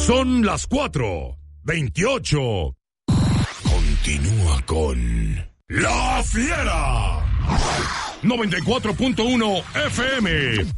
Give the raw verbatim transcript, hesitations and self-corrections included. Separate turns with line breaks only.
Son las cuatro veintiocho. Continúa con La Fiera. noventa y cuatro punto uno F M.